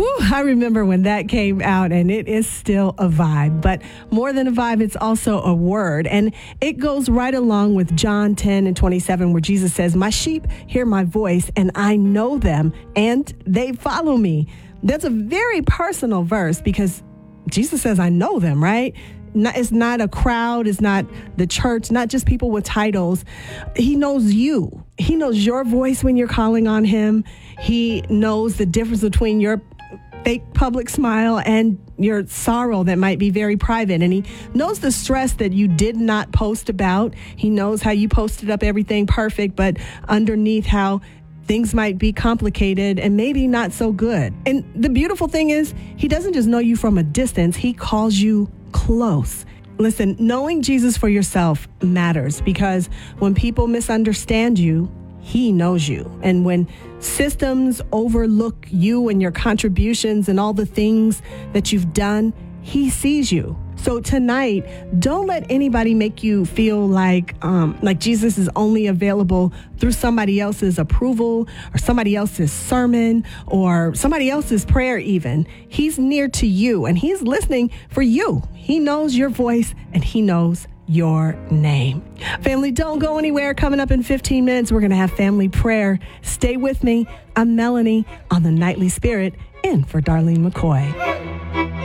Whew, I remember when that came out, and it is still a vibe. But more than a vibe, it's also a word. And it goes right along with John 10:27, where Jesus says, "My sheep hear my voice, and I know them, and they follow me." That's a very personal verse because Jesus says, I know them, right? It's not a crowd. It's not the church, not just people with titles. He knows you. He knows your voice when you're calling on him. He knows the difference between your fake public smile and your sorrow that might be very private. And he knows the stress that you did not post about. He knows how you posted up everything perfect, but underneath how things might be complicated and maybe not so good. And the beautiful thing is, he doesn't just know you from a distance. He calls you close. Listen, knowing Jesus for yourself matters because when people misunderstand you, he knows you. And when systems overlook you and your contributions and all the things that you've done, he sees you. So tonight, don't let anybody make you feel like Jesus is only available through somebody else's approval or somebody else's sermon or somebody else's prayer even. He's near to you and he's listening for you. He knows your voice and he knows your name. Family, don't go anywhere. Coming up in 15 minutes, we're going to have family prayer. Stay with me. I'm Melanie on the Nightly Spirit in for Darlene McCoy.